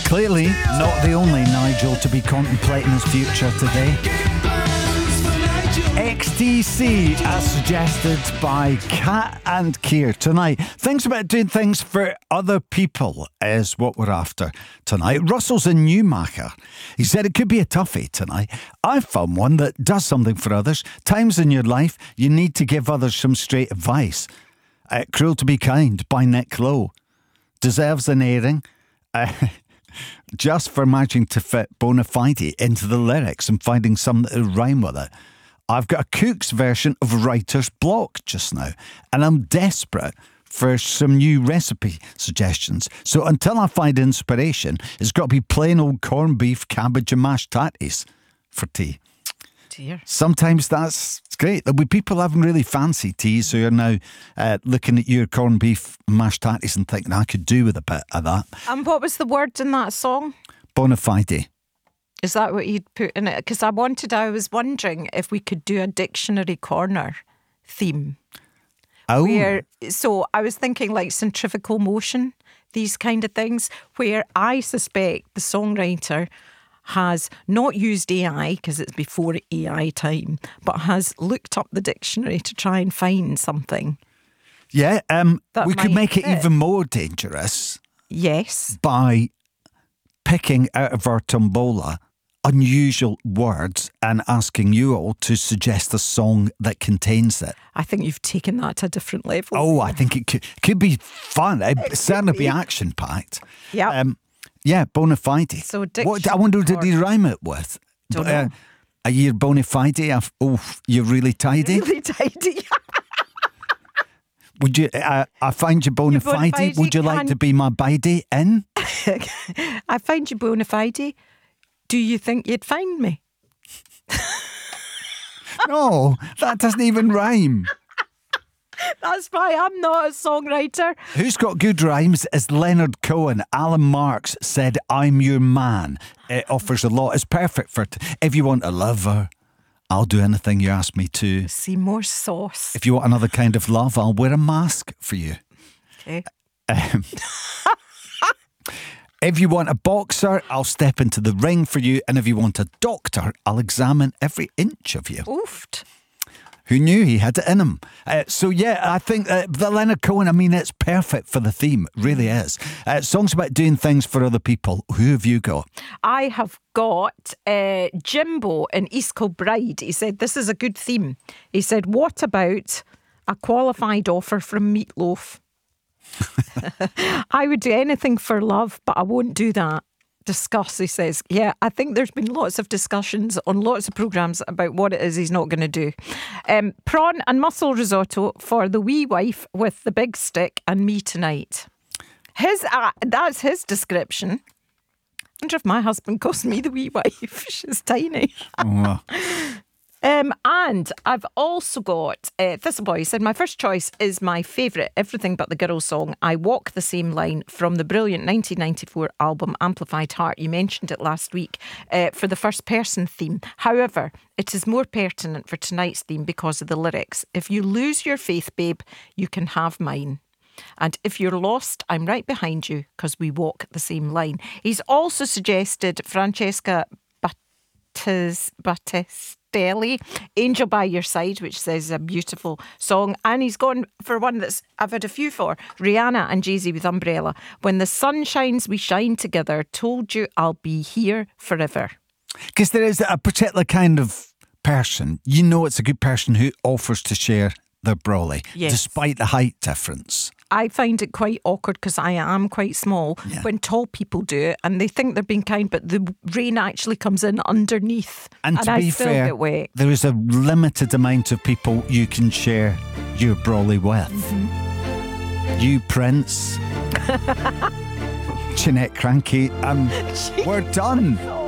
Clearly not the only Nigel to be contemplating his future today. XTC, as suggested by Kat and Keir tonight. Things about doing things for other people is what we're after tonight. Russell's in Newmarket. He said it could be a toughie tonight. I've found one that does something for others. Times in your life you need to give others some straight advice. Cruel to be Kind by Nick Lowe deserves an airing. Just for managing to fit bona fide into the lyrics and finding some that rhyme with it. I've got a Cook's version of Writer's Block just now, and I'm desperate for some new recipe suggestions. So until I find inspiration, it's got to be plain old corned beef, cabbage and mashed tatties for tea. Dear. Sometimes that's great. There'll be people having really fancy teas who are now looking at your corned beef, mashed tatties and thinking, I could do with a bit of that. And what was the word in that song? Bona fide. Is that what you'd put in it? Because I was wondering if we could do a dictionary corner theme. Oh. So I was thinking like centrifugal motion, these kind of things, where I suspect the songwriter has not used AI because it's before AI time, but has looked up the dictionary to try and find something. Yeah, we could make it even more dangerous. Yes. By picking out of our tombola unusual words and asking you all to suggest a song that contains it. I think you've taken that to a different level. Oh, I think it could be fun. It'd certainly be action-packed. Yeah. Yeah, bona fide. So what, I wonder, did he rhyme it with? Don't know. A year bona fide? You're really tidy? Really tidy. Would you? I find you bona fide. Would you like to be my bidey in? I find you bona fide. Do you think you'd find me? No, that doesn't even rhyme. That's why I'm not a songwriter. Who's got good rhymes is Leonard Cohen. Alan Marks said, I'm your man. It offers a lot. It's perfect for if you want a lover, I'll do anything you ask me to. See, more sauce. If you want another kind of love, I'll wear a mask for you. Okay. If you want a boxer, I'll step into the ring for you. And if you want a doctor, I'll examine every inch of you. Oofed. Who knew he had it in him? So yeah, I think the Leonard Cohen, I mean, it's perfect for the theme. It really is. Songs about doing things for other people. Who have you got? I have got Jimbo in East Kilbride. He said, this is a good theme. He said, what about a qualified offer from Meatloaf? I would do anything for love, but I won't do that. Discuss, he says. Yeah, I think there's been lots of discussions on lots of programmes about what it is he's not going to do. Prawn and mussel risotto for the wee wife with the big stick and me tonight. That's his description. I wonder if my husband calls me the wee wife. She's tiny. Oh. And I've also got Thistleboy said, my first choice is my favourite Everything But the Girl song, I Walk the Same Line, from the brilliant 1994 album Amplified Heart. You mentioned it last week for the first person theme. However, it is more pertinent for tonight's theme because of the lyrics. If you lose your faith, babe, you can have mine. And if you're lost, I'm right behind you because we walk the same line. He's also suggested Francesca Battistelli, Angel by Your Side, which says a beautiful song. And he's gone for one that's I've had a few for, Rihanna and Jay-Z with Umbrella. When the sun shines, we shine together. Told you I'll be here forever. Because there is a particular kind of person, you know, it's a good person who offers to share their brolly, yes, despite the height difference. I find it quite awkward because I am quite small when tall people do it and they think they're being kind, but the rain actually comes in underneath. And to be fair, there is a limited amount of people you can share your brolly with. Mm-hmm. You, Prince, Jeanette Cranky, and we're done.